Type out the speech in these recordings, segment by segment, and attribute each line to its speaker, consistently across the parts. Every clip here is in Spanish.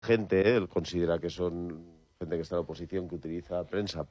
Speaker 1: gente, él considera que son gente que está en la oposición, que utiliza prensa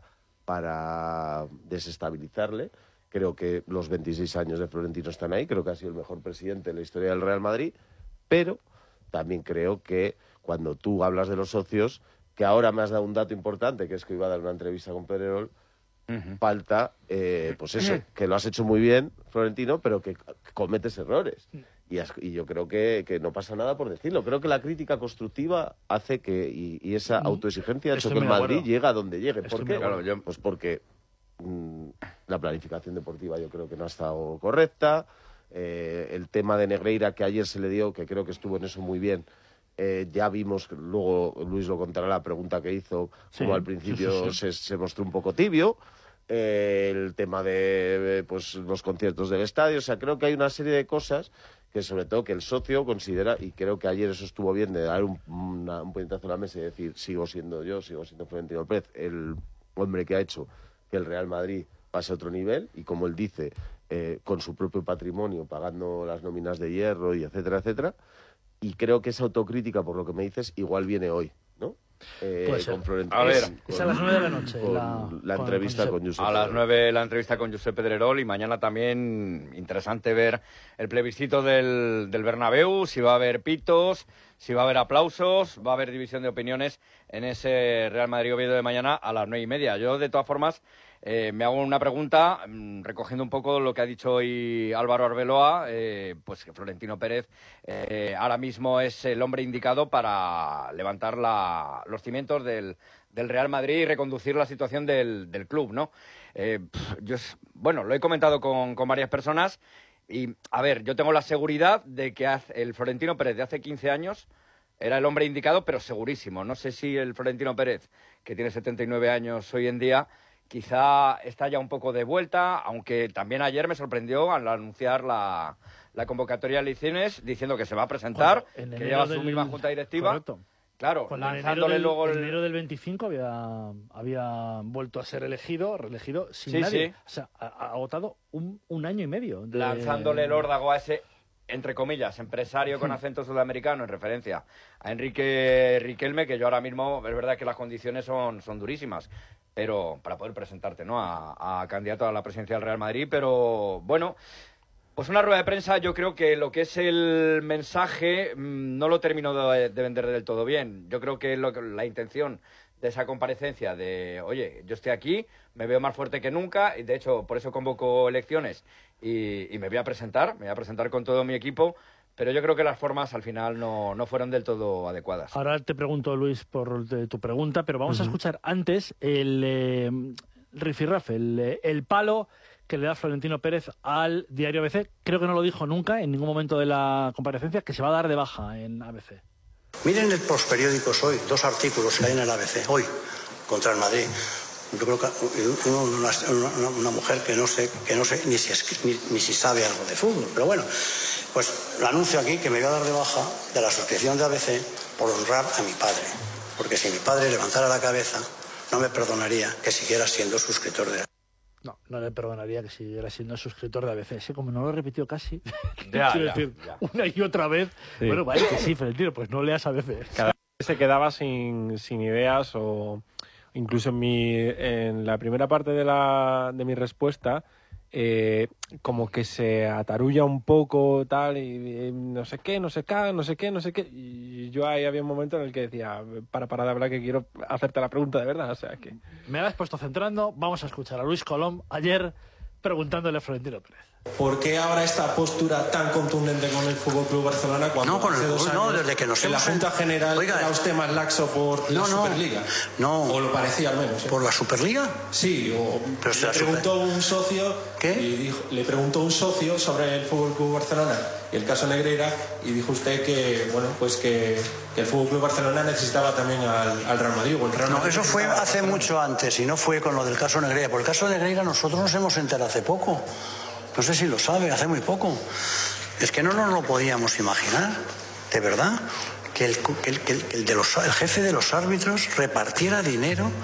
Speaker 1: para desestabilizarle. Creo que los 26 años de Florentino están ahí, creo que ha sido el mejor presidente de la historia del Real Madrid, pero también creo que cuando tú hablas de los socios, que ahora me has dado un dato importante, que es que iba a dar una entrevista con Pedrerol, falta, pues eso, que lo has hecho muy bien, Florentino, pero que cometes errores. Y yo creo que no pasa nada por decirlo. Creo que la crítica constructiva hace que, y esa autoexigencia ha hecho que el Madrid llegue a donde llegue. ¿Por qué? Pues porque la planificación deportiva yo creo que no ha estado correcta. El tema de Negreira que ayer se le dio, que creo que estuvo en eso muy bien, ya vimos, luego Luis lo contará, la pregunta que hizo, como al principio se mostró un poco tibio. El tema de pues los conciertos del estadio, o sea, creo que hay una serie de cosas que sobre todo que el socio considera, y creo que ayer eso estuvo bien, de dar un puñetazo a la mesa y decir, sigo siendo Florentino Pérez, el hombre que ha hecho que el Real Madrid pase a otro nivel, y como él dice, con su propio patrimonio, pagando las nóminas de Hierro y etcétera, etcétera. Y creo que esa autocrítica, por lo que me dices, igual viene hoy, ¿no? Con Florentino.
Speaker 2: A ver,
Speaker 3: es a las 9 de la noche.
Speaker 1: La entrevista con Josep.
Speaker 2: A las 9 la entrevista con Josep Pedrerol, y mañana también interesante ver el plebiscito del Bernabéu, si va a haber pitos, si va a haber aplausos, va a haber división de opiniones en ese Real Madrid-Oviedo de mañana a las 9:30. Yo, de todas formas, me hago una pregunta, recogiendo un poco lo que ha dicho hoy Álvaro Arbeloa, pues que Florentino Pérez ahora mismo es el hombre indicado para levantar los cimientos del Real Madrid y reconducir la situación del club, ¿no? Bueno, lo he comentado con varias personas y, a ver, yo tengo la seguridad de que el Florentino Pérez de hace 15 años era el hombre indicado, pero segurísimo. No sé si el Florentino Pérez, que tiene 79 años hoy en día, quizá está ya un poco de vuelta, aunque también ayer me sorprendió al anunciar la convocatoria de elecciones diciendo que se va a presentar, que lleva su misma junta directiva.
Speaker 3: Correcto.
Speaker 2: Claro, lanzándole luego
Speaker 3: en enero del 25 había vuelto a ser reelegido sin
Speaker 2: sí,
Speaker 3: nadie.
Speaker 2: Sí.
Speaker 3: O sea, ha agotado un año y medio.
Speaker 2: Lanzándole el órdago a ese, entre comillas, empresario con acento sudamericano, en referencia a Enrique Riquelme, que yo ahora mismo, es verdad que las condiciones son durísimas, pero para poder presentarte, ¿no?, a candidato a la presidencia del Real Madrid. Pero bueno, pues una rueda de prensa, yo creo que lo que es el mensaje no lo terminó de vender del todo bien. Yo creo que la intención de esa comparecencia de, oye, yo estoy aquí, me veo más fuerte que nunca, y de hecho por eso convoco elecciones y me voy a presentar con todo mi equipo, pero yo creo que las formas al final no fueron del todo adecuadas.
Speaker 3: Ahora te pregunto, Luis, por tu pregunta, pero vamos a escuchar antes el rifirrafe, el palo que le da Florentino Pérez al diario ABC. Creo que no lo dijo nunca en ningún momento de la comparecencia, que se va a dar de baja en ABC.
Speaker 4: Miren el postperiódicos hoy, 2 artículos que hay en el ABC hoy contra el Madrid. Yo creo que una mujer que no sé ni si sabe algo de fútbol, pero bueno, pues lo anuncio aquí, que me voy a dar de baja de la suscripción de ABC por honrar a mi padre, porque si mi padre levantara la cabeza no me perdonaría que siguiera siendo suscriptor de...
Speaker 3: No le perdonaría que siguiera siendo suscriptor de ABC. Sí, como no lo repitió casi,
Speaker 2: ya,
Speaker 3: una y otra vez. Sí. Bueno, vale, que sí, Florentino, pues no leas ABC.
Speaker 5: Cada vez se quedaba sin ideas, o incluso en la primera parte de mi respuesta, como que se atarulla un poco, tal, y no sé qué. Y yo ahí había un momento en el que decía, para de hablar, que quiero hacerte la pregunta de verdad. O sea que...
Speaker 3: Me habéis puesto centrando. Vamos a escuchar a Luis Colom ayer preguntándole a Florentino Pérez.
Speaker 6: ¿Por qué ahora esta postura tan contundente con el Fútbol Club Barcelona cuando hace 2 años
Speaker 4: desde que nos
Speaker 6: en la Junta General era usted más laxo por la Superliga?
Speaker 4: No.
Speaker 6: O lo parecía al menos.
Speaker 4: ¿Por la Superliga?
Speaker 6: Sí.
Speaker 4: Pero
Speaker 6: le preguntó un socio.
Speaker 4: ¿Qué?
Speaker 6: Le preguntó un socio sobre el Fútbol Club Barcelona y el caso Negreira, y dijo usted que bueno, pues que el Fútbol Club Barcelona necesitaba también al Real Madrid. O el Real Madrid.
Speaker 4: No, eso fue hace mucho antes, y no fue con lo del caso Negreira. Por el caso Negreira nosotros nos hemos enterado hace poco. No sé si lo sabe, hace muy poco. Es que no nos lo podíamos imaginar, de verdad, que el jefe de los árbitros repartiera dinero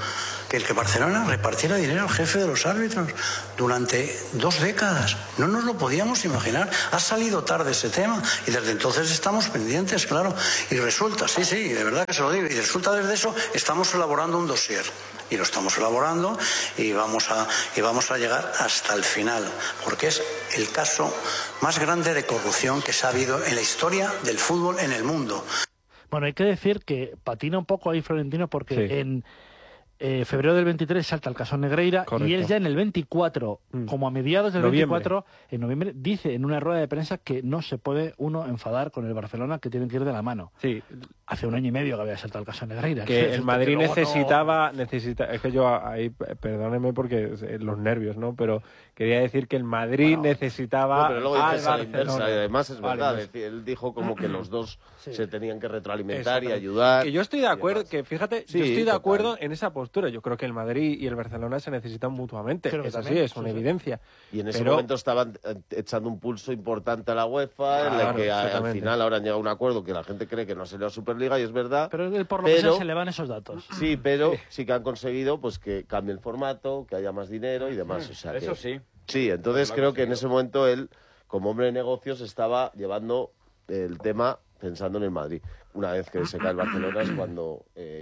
Speaker 4: que el que Barcelona repartiera dinero al jefe de los árbitros durante 2 décadas. No nos lo podíamos imaginar. Ha salido tarde ese tema y desde entonces estamos pendientes, claro. Y resulta, sí, de verdad que se lo digo, y resulta desde eso estamos elaborando un dossier. Y lo estamos elaborando y vamos a llegar hasta el final, porque es el caso más grande de corrupción que se ha habido en la historia del fútbol en el mundo.
Speaker 3: Bueno, hay que decir que patina un poco ahí Florentino porque
Speaker 5: Sí.
Speaker 3: en febrero del 23 salta el caso Negreira.
Speaker 5: Correcto.
Speaker 3: Y él ya en el 24, como a mediados del
Speaker 5: Noviembre.
Speaker 3: 24, en noviembre, dice en una rueda de prensa que no se puede uno enfadar con el Barcelona, que tienen que ir de la mano.
Speaker 5: Sí,
Speaker 3: Hace 1 año y medio que había saltado el caso Negreira.
Speaker 5: que el Madrid
Speaker 3: luego
Speaker 5: necesita, es que yo ahí, perdónenme porque los nervios, ¿no? Pero quería decir que el Madrid necesitaba
Speaker 1: No, pero luego
Speaker 5: al
Speaker 1: dices a la inversa, y
Speaker 5: Barcelona.
Speaker 1: además es
Speaker 5: Vale,
Speaker 1: verdad,
Speaker 5: pues-
Speaker 1: es decir, él dijo como que los dos
Speaker 3: Sí.
Speaker 1: se tenían que retroalimentar y
Speaker 5: Exactamente.
Speaker 1: ayudar.
Speaker 5: Que yo estoy de
Speaker 1: y
Speaker 5: acuerdo,
Speaker 1: demás.
Speaker 5: que fíjate,
Speaker 1: Sí,
Speaker 5: yo estoy de
Speaker 1: total.
Speaker 5: acuerdo en esa postura. Yo creo que el Madrid y el Barcelona se necesitan mutuamente.
Speaker 3: Creo que
Speaker 5: Es así,
Speaker 3: también,
Speaker 5: es una
Speaker 3: sí, sí.
Speaker 5: evidencia.
Speaker 1: Y en ese
Speaker 5: Pero-
Speaker 1: momento estaban echando un pulso importante a la UEFA, en la
Speaker 5: Claro,
Speaker 1: que al
Speaker 5: exactamente.
Speaker 1: final ahora han llegado a un acuerdo que la gente cree que no se le da Superliga y es verdad.
Speaker 3: Pero él, por lo que sea,
Speaker 1: Pero-
Speaker 3: se le van esos datos.
Speaker 1: Sí, pero sí que han conseguido pues que cambie el formato, que haya más dinero y demás. O sea,
Speaker 2: Eso
Speaker 1: que-
Speaker 2: sí.
Speaker 1: Sí, entonces
Speaker 2: Lo ha
Speaker 1: creo que en
Speaker 2: conseguido.
Speaker 1: ese momento él, como hombre de negocios, estaba llevando el tema pensando en el Madrid. Una vez que se cae el Barcelona es cuando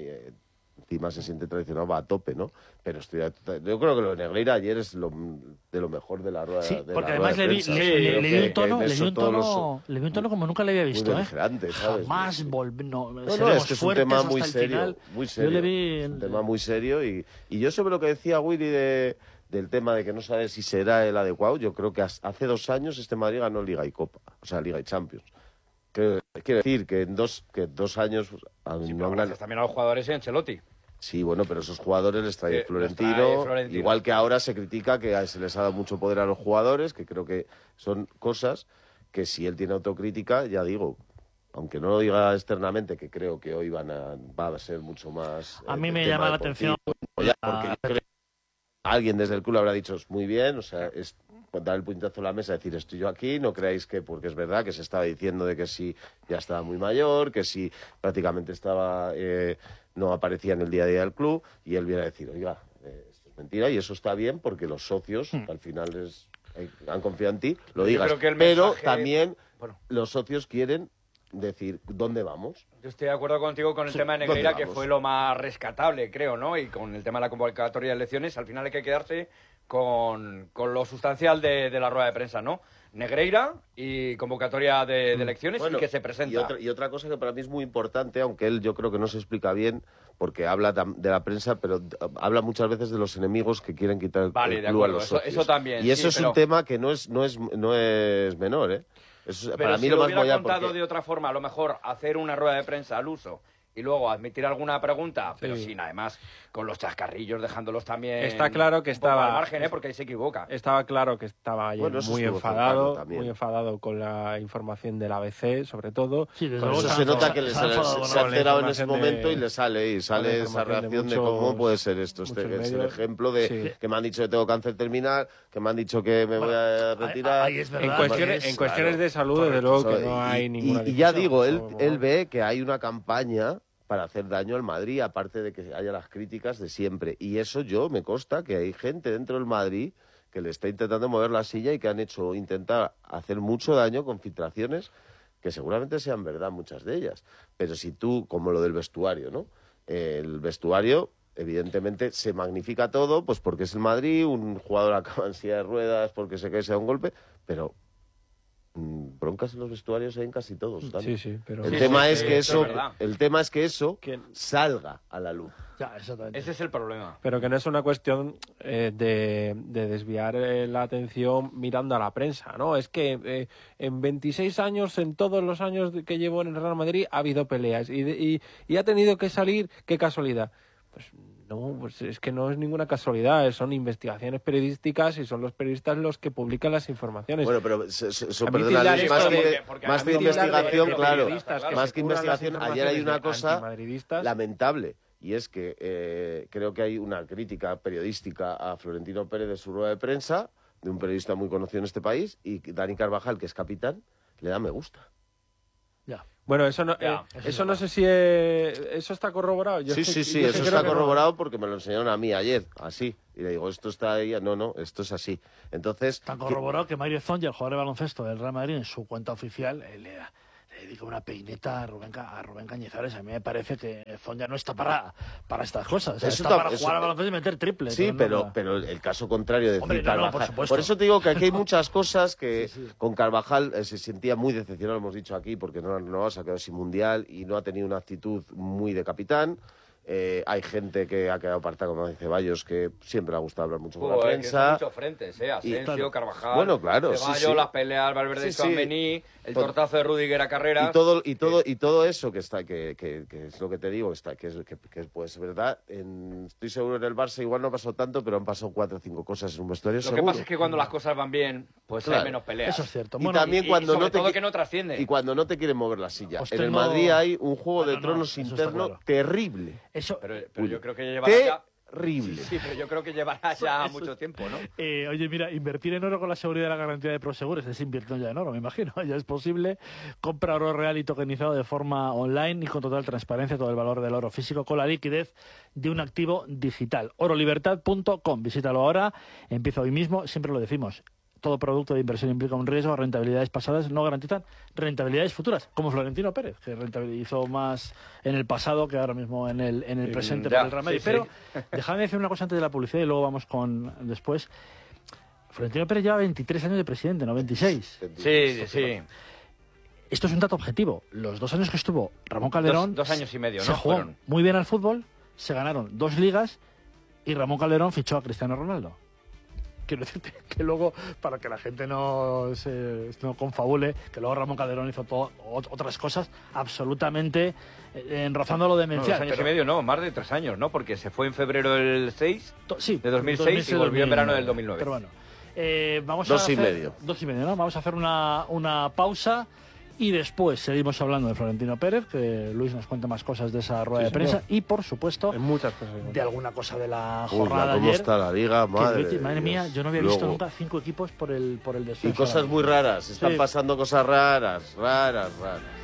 Speaker 1: encima se siente traicionado, va a tope, ¿no? Pero yo creo que lo de Negreira ayer es de lo mejor de la rueda
Speaker 3: Sí,
Speaker 1: de
Speaker 3: porque
Speaker 1: la rueda
Speaker 3: además
Speaker 1: de
Speaker 3: le vi,
Speaker 1: prensa.
Speaker 3: le-
Speaker 1: Sí,
Speaker 3: le-
Speaker 1: creo
Speaker 3: le
Speaker 1: que-
Speaker 3: vi un tono,
Speaker 1: que en
Speaker 3: le vi
Speaker 1: eso
Speaker 3: un
Speaker 1: todos
Speaker 3: tono, le vi un tono como nunca le había visto,
Speaker 1: muy
Speaker 3: ¿eh?
Speaker 1: beligerante, ¿sabes?
Speaker 3: Jamás
Speaker 1: Sí.
Speaker 3: no,
Speaker 1: No,
Speaker 3: seremos
Speaker 1: es un
Speaker 3: fuertes
Speaker 1: tema
Speaker 3: hasta
Speaker 1: muy
Speaker 3: el
Speaker 1: serio,
Speaker 3: final.
Speaker 1: muy serio.
Speaker 3: Yo le vi
Speaker 1: Es un tema muy serio y yo sobre lo que decía Willy del tema de que no sabe si será el adecuado, yo creo que hace 2 años este Madrid ganó Liga y Copa, o sea, Liga y Champions. Quiero decir que en 2 años
Speaker 2: Sí,
Speaker 1: no
Speaker 2: pero
Speaker 1: han
Speaker 2: gracias
Speaker 1: ganado.
Speaker 2: también a los jugadores y a Ancelotti.
Speaker 1: Sí, bueno, pero esos jugadores les trae
Speaker 2: Los
Speaker 1: Florentino,
Speaker 2: trae Florentino.
Speaker 1: igual que ahora se critica que se les ha dado mucho poder a los jugadores, que creo que son cosas que si él tiene autocrítica, ya digo, aunque no lo diga externamente, que creo que hoy va a ser mucho más...
Speaker 3: A mí
Speaker 1: el
Speaker 3: me
Speaker 1: tema
Speaker 3: llama la
Speaker 1: deportivo,
Speaker 3: atención
Speaker 1: ya, porque yo creo que alguien desde el club habrá dicho muy bien, o sea, es dar el puñetazo a la mesa, decir estoy yo aquí, no creáis que, porque es verdad que se estaba diciendo de que si ya estaba muy mayor, que si prácticamente estaba no aparecía en el día a día del club, y él viene a decir, oiga, esto es mentira, y eso está bien porque los socios, que al final han confiado en ti, lo
Speaker 2: Yo
Speaker 1: digas,
Speaker 2: creo que el
Speaker 1: pero
Speaker 2: mensaje-
Speaker 1: también
Speaker 2: Bueno.
Speaker 1: los socios quieren decir dónde vamos.
Speaker 2: Yo estoy de acuerdo contigo con el
Speaker 1: Sí,
Speaker 2: tema de
Speaker 1: ¿dónde
Speaker 2: Negreira, que
Speaker 1: vamos?
Speaker 2: fue lo más rescatable, creo, ¿no? Y con el tema de la convocatoria de elecciones, al final hay que quedarse con lo sustancial de la rueda de prensa, ¿no? Negreira y convocatoria de elecciones
Speaker 1: Bueno,
Speaker 2: y que se presenta.
Speaker 1: Y otra cosa que para mí es muy importante, aunque él yo creo que no se explica bien, porque habla de la prensa, pero habla muchas veces de los enemigos que quieren quitar
Speaker 2: Vale,
Speaker 1: el
Speaker 2: de
Speaker 1: club a
Speaker 2: acuerdo,
Speaker 1: los
Speaker 2: eso
Speaker 1: socios.
Speaker 2: también,
Speaker 1: Y eso
Speaker 2: sí,
Speaker 1: es
Speaker 2: pero-
Speaker 1: un tema que no es menor, ¿eh?
Speaker 2: Pero
Speaker 1: para mí
Speaker 2: si
Speaker 1: lo
Speaker 2: lo
Speaker 1: más
Speaker 2: hubiera
Speaker 1: boya
Speaker 2: contado
Speaker 1: porque...
Speaker 2: de otra forma, a lo mejor hacer una rueda de prensa al uso y luego admitir alguna pregunta, pero
Speaker 5: Sí.
Speaker 2: sin además con los chascarrillos, dejándolos también
Speaker 5: Está claro que
Speaker 2: un poco
Speaker 5: estaba-
Speaker 2: al margen, porque ahí se equivoca.
Speaker 5: Estaba claro que estaba ayer
Speaker 1: Bueno, eso
Speaker 5: muy
Speaker 1: estuvo
Speaker 5: enfadado,
Speaker 1: cercano también.
Speaker 5: muy enfadado con la información del ABC, sobre todo.
Speaker 3: Sí, desde
Speaker 5: Con
Speaker 3: luego
Speaker 1: Eso
Speaker 5: esa-
Speaker 1: se nota que
Speaker 3: se ha enfadado,
Speaker 1: se ha
Speaker 5: con la
Speaker 1: alterado en ese
Speaker 5: información de-
Speaker 1: momento y le sale
Speaker 5: con la
Speaker 1: esa
Speaker 5: información
Speaker 1: reacción de,
Speaker 5: muchos-
Speaker 1: cómo puede ser esto.
Speaker 5: muchos
Speaker 1: Es el
Speaker 5: medios.
Speaker 1: ejemplo de
Speaker 5: Sí.
Speaker 1: que me han dicho que tengo cáncer terminal, que me han dicho que me voy a retirar.
Speaker 3: ahí es verdad,
Speaker 5: En
Speaker 3: porque
Speaker 5: cuestiones,
Speaker 3: es-
Speaker 5: en cuestiones
Speaker 1: claro,
Speaker 5: de salud, desde luego que no hay ninguna
Speaker 1: y ya
Speaker 5: discusión,
Speaker 1: digo, él,
Speaker 5: eso,
Speaker 1: él ve que hay una campaña para hacer daño al Madrid, aparte de que haya las críticas de siempre. Y eso me consta que hay gente dentro del Madrid que le está intentando mover la silla y que han intentar hacer mucho daño con filtraciones que seguramente sean verdad muchas de ellas. Pero si tú, como lo del vestuario, ¿no? El vestuario, evidentemente, se magnifica todo, pues porque es el Madrid, un jugador acaba en silla de ruedas porque se cae, se da un golpe, pero broncas en los vestuarios hay en casi todos. ¿sabes?
Speaker 5: Sí, sí, pero...
Speaker 1: El
Speaker 2: Sí,
Speaker 1: tema
Speaker 2: sí,
Speaker 1: es
Speaker 2: sí,
Speaker 1: que
Speaker 2: eso
Speaker 1: eso,
Speaker 2: es verdad.
Speaker 1: el tema es que eso
Speaker 5: Que-
Speaker 1: salga a la luz.
Speaker 3: Ya, exactamente.
Speaker 2: Ese es el problema.
Speaker 5: Pero que no es una cuestión de desviar la atención mirando a la prensa, ¿no? Es que en 26 años, en todos los años que llevo en el Real Madrid, ha habido peleas y ha tenido que salir, qué casualidad. Pues no, pues es que no es ninguna casualidad, son investigaciones periodísticas y son los periodistas los que publican las informaciones.
Speaker 1: Bueno, pero
Speaker 5: A mí
Speaker 1: perdona,
Speaker 5: tildar
Speaker 1: Luis,
Speaker 5: esto
Speaker 1: más
Speaker 5: de-
Speaker 1: que,
Speaker 2: porque
Speaker 1: más
Speaker 2: a
Speaker 1: que
Speaker 2: mí tildar de
Speaker 1: investigación, claro,
Speaker 5: periodistas que
Speaker 1: más
Speaker 5: se
Speaker 1: que
Speaker 5: curran las
Speaker 1: investigación, ayer hay una
Speaker 5: informaciones de
Speaker 1: cosa
Speaker 5: antimadridistas.
Speaker 1: lamentable, y es que creo que hay una crítica periodística a Florentino Pérez de su rueda de prensa, de un periodista muy conocido en este país, y Dani Carvajal, que es capitán, le da me gusta.
Speaker 3: Ya.
Speaker 5: Bueno, eso no,
Speaker 2: Ya,
Speaker 5: eso no sé si eso está corroborado.
Speaker 1: Sí, eso está corroborado porque me lo enseñaron a mí ayer, así. Y le digo, esto está ahí, no, esto es así. Entonces...
Speaker 3: Está corroborado que Mario Zonja, el jugador de baloncesto del Real Madrid, en su cuenta oficial, le dedica una peineta a Rubén Cañizares. A mí me parece que Zonja no está para estas cosas. O sea, está para jugar al baloncesto y meter triples.
Speaker 1: Sí, pero el caso contrario de
Speaker 3: Hombre,
Speaker 1: Carvajal.
Speaker 3: por supuesto.
Speaker 1: Por eso te digo que aquí hay muchas cosas que con Carvajal se sentía muy decepcionado, lo hemos dicho aquí, porque no se ha quedado sin mundial y no ha tenido una actitud muy de capitán. Hay gente que ha quedado apartada, como dice Ceballos, que siempre le ha gustado hablar mucho con la prensa.
Speaker 2: Que son muchos frentes, Asensio, Carvajal,
Speaker 1: bueno, claro,
Speaker 2: Ceballos, las peleas, Valverde, Tchouaméni, el tortazo de Rudiger a Carreras.
Speaker 1: Y todo eso que está, que es lo que te digo, que pues verdad. Estoy seguro en el Barça igual no ha pasado tanto, pero han pasado 4 o 5 cosas en un vestuario.
Speaker 2: Lo que pasa es que cuando las cosas van bien, pues hay menos peleas.
Speaker 3: Eso es cierto.
Speaker 1: Y también cuando
Speaker 2: sobre
Speaker 1: no te
Speaker 2: todo que no trasciende.
Speaker 1: Y cuando no te quieren mover la silla.
Speaker 3: Pues
Speaker 1: en el Madrid hay un juego de tronos interno terrible.
Speaker 3: Eso,
Speaker 2: pero yo creo que llevará ya...
Speaker 1: Terrible.
Speaker 2: Sí, pero yo creo que llevará ya mucho tiempo, ¿no?
Speaker 3: Oye, mira, invertir en oro con la seguridad de la garantía de Prosegur es invirtiendo ya en oro, me imagino. Ya es posible. Compra oro real y tokenizado de forma online y con total transparencia todo el valor del oro físico con la liquidez de un activo digital. Orolibertad.com. Visítalo ahora. Empieza hoy mismo. Siempre lo decimos. Todo producto de inversión implica un riesgo. Rentabilidades pasadas no garantizan rentabilidades futuras, como Florentino Pérez, que rentabilizó más en el pasado que ahora mismo en el presente por el Real Madrid. Pero déjame decir una cosa antes de la publicidad y luego vamos con después. Florentino Pérez lleva 23 años de presidente, no 26.
Speaker 2: Sí.
Speaker 3: Esto es un dato objetivo. Los 2 años que estuvo Ramón Calderón...
Speaker 2: 2 años y medio, ¿no?
Speaker 3: Se jugó muy bien al fútbol, se ganaron 2 ligas y Ramón Calderón fichó a Cristiano Ronaldo. Quiero decirte que luego, para que la gente no confabule, que luego Ramón Calderón hizo otras cosas absolutamente rozando lo demencial.
Speaker 2: 2 años y medio, no, más de 3 años, ¿no? Porque se fue en febrero del 6, de 2006 y volvió en verano del 2009.
Speaker 3: Pero bueno, vamos
Speaker 1: 2
Speaker 3: a
Speaker 1: y
Speaker 3: hacer,
Speaker 1: medio.
Speaker 3: 2 y medio, ¿no? Vamos a hacer una pausa y después seguimos hablando de Florentino Pérez, que Luis nos cuente más cosas de esa rueda de prensa y, por supuesto,
Speaker 5: muchas cosas,
Speaker 3: de alguna cosa de la jornada de
Speaker 1: ¿Cómo
Speaker 3: ayer.
Speaker 1: está la liga?
Speaker 3: Madre mía, yo no había visto nunca 5 equipos por el descenso.
Speaker 1: Y cosas muy raras, están pasando cosas raras.